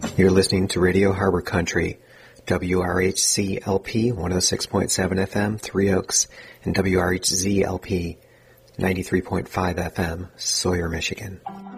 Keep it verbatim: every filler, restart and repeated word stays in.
You're listening to Radio Harbor Country, W R H C L P one oh six point seven F M, Three Oaks, and W R H Z L P ninety-three point five F M, Sawyer, Michigan.